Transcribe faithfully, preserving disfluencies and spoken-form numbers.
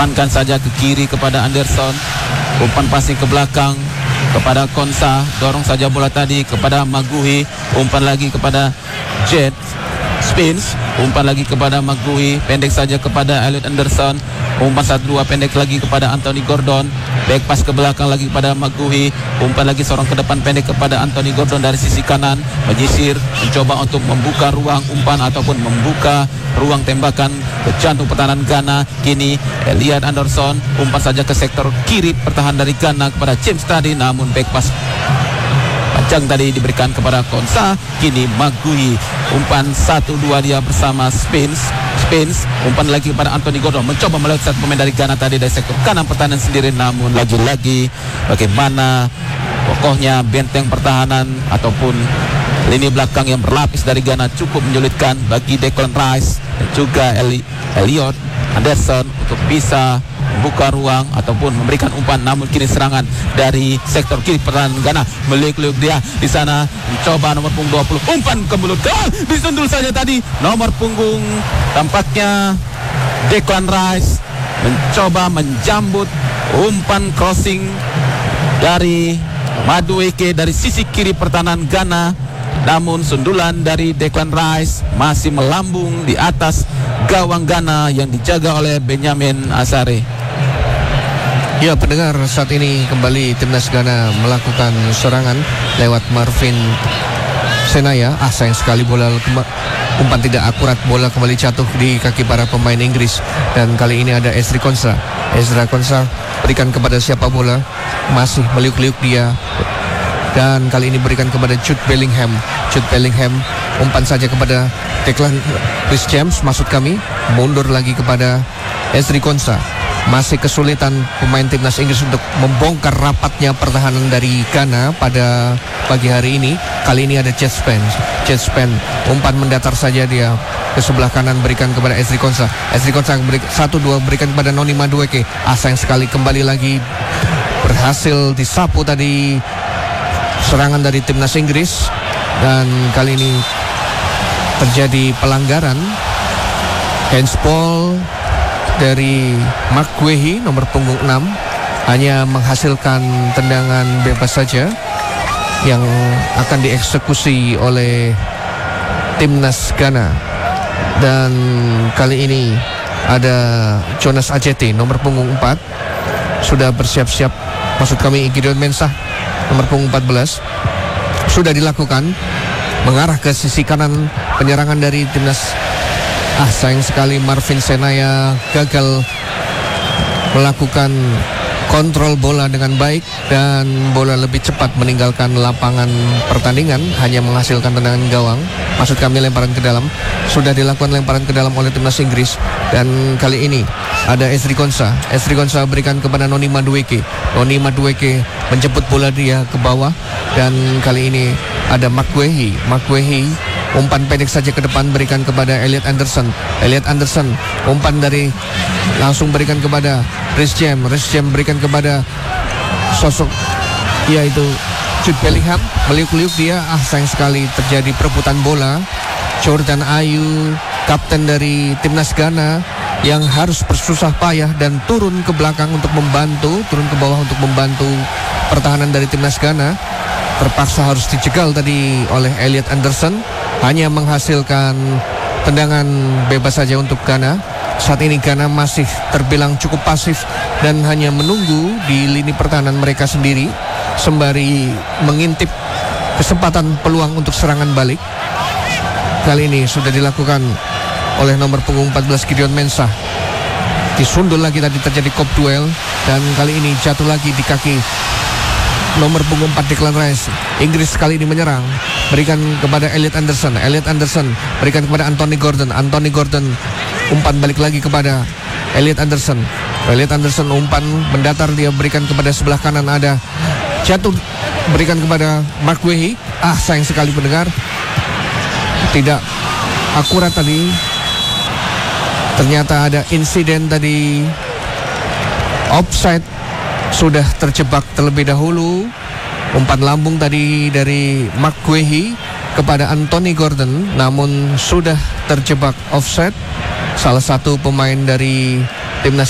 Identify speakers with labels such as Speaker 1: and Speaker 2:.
Speaker 1: umpankan saja ke kiri kepada Anderson, umpan passing ke belakang kepada Konsa, dorong saja bola tadi kepada Maguhi, umpan lagi kepada Jet Spins, umpan lagi kepada Maguhi, pendek saja kepada Elliot Anderson, umpan satu dua pendek lagi kepada Anthony Gordon, back pass ke belakang lagi kepada Maguhi, umpan lagi seorang ke depan pendek kepada Anthony Gordon dari sisi kanan, menyisir, mencoba untuk membuka ruang umpan ataupun membuka ruang tembakan ke jantung pertahanan Ghana. Kini Elliot Anderson, umpan saja ke sektor kiri pertahanan dari Ghana kepada James tadi, namun back pass panjang tadi diberikan kepada Konsa. Kini Maguhi, umpan satu dua dia bersama Spins. Spins, umpan lagi kepada Anthony Gordon, mencoba melihat satu pemain dari Ghana tadi dari sektor kanan pertahanan sendiri, namun lagi-lagi bagaimana pokoknya benteng pertahanan ataupun lini belakang yang berlapis dari Ghana cukup menyulitkan bagi Declan Rice dan juga Eli Elliot Anderson untuk bisa membuka ruang ataupun memberikan umpan. Namun kini serangan dari sektor kiri pertahanan Ghana, meliuk-liuk dia di sana, mencoba nomor punggung dua puluh, umpan ke mulut gol, disundul saja tadi nomor punggung tampaknya Declan Rice, mencoba menjambut umpan crossing dari Madueke dari sisi kiri pertahanan Ghana. Namun sundulan dari Declan Rice masih melambung di atas gawang Ghana yang dijaga oleh Benjamin Asare.
Speaker 2: Ya, pendengar, saat ini kembali timnas Ghana melakukan serangan lewat Marvin Senaya. Ah, sayang sekali bola umpan tidak akurat, bola kembali jatuh di kaki para pemain Inggris. Dan kali ini ada Ezri Konsa. Ezra Konsa berikan kepada siapa bola, masih meliuk-liuk dia. Dan kali ini berikan kepada Jude Bellingham. Jude Bellingham umpan saja kepada Declan Chris James, maksud kami, mundur lagi kepada Ezri Konsa. Masih kesulitan pemain timnas Inggris untuk membongkar rapatnya pertahanan dari Ghana pada pagi hari ini. Kali ini ada Jet Spence. Jet Spence umpan mendatar saja dia ke sebelah kanan, berikan kepada Ezri Konsa. Ezri Konsa satu dua berikan kepada Noni Madueke. Ah, sayang sekali kembali lagi berhasil disapu tadi serangan dari timnas Inggris. Dan kali ini terjadi pelanggaran handsball dari Maguhi nomor punggung enam, hanya menghasilkan tendangan bebas saja yang akan dieksekusi oleh timnas Ghana. Dan kali ini ada Jonas Ajeti nomor punggung empat sudah bersiap-siap, maksud kami Gideon Mensah nomor punggung empat belas sudah dilakukan mengarah ke sisi kanan penyerangan dari timnas. Ah, sayang sekali Marvin Senaya gagal melakukan kontrol bola dengan baik dan bola lebih cepat meninggalkan lapangan pertandingan, hanya menghasilkan tendangan gawang. Maksud kami lemparan ke dalam. Sudah dilakukan lemparan ke dalam oleh timnas Inggris. Dan kali ini ada Ezri Konsa. Ezri Konsa berikan kepada Noni Madueke. Noni Madueke menjemput bola dia ke bawah. Dan kali ini ada Maguhi. Maguhi umpan pendek saja ke depan, berikan kepada Elliot Anderson. Elliot Anderson umpan dari langsung berikan kepada Reece James. Reece James berikan kepada sosok yaitu Jude Bellingham, meliuk-liuk dia. Ah, sayang sekali terjadi perebutan bola. Jordan Ayew, kapten dari timnas Ghana, yang harus bersusah payah dan turun ke belakang untuk membantu, turun ke bawah untuk membantu pertahanan dari timnas Ghana, terpaksa harus dijegal tadi oleh Elliot Anderson, hanya menghasilkan tendangan bebas saja untuk Ghana. Saat ini Ghana masih terbilang cukup pasif dan hanya menunggu di lini pertahanan mereka sendiri sembari mengintip kesempatan peluang untuk serangan balik. Kali ini sudah dilakukan oleh nomor punggung empat belas Gideon Mensah. Disundul lagi tadi, terjadi kop duel, dan kali ini jatuh lagi di kaki nomor punggung empat Declan Rice. Inggris kali ini menyerang, berikan kepada Elliot Anderson. Elliot Anderson berikan kepada Anthony Gordon. Anthony Gordon umpan balik lagi kepada Elliot Anderson. Elliot Anderson umpan mendatar, dia berikan kepada sebelah kanan, ada jatuh, berikan kepada Maguhi. Ah, sayang sekali pendengar, tidak akurat tadi. Ternyata ada insiden tadi, offside, sudah terjebak terlebih dahulu. Umpan lambung tadi dari Maguhi kepada Anthony Gordon, namun sudah terjebak offside. Salah satu pemain dari timnas